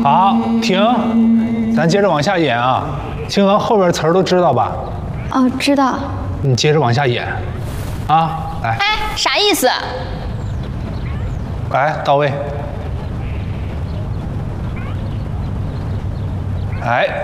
好，停，咱接着往下演啊。青娥后边词儿都知道吧？ 哦，知道。 你接着往下演，啊，来， 哎，啥意思？ 来到位。哎，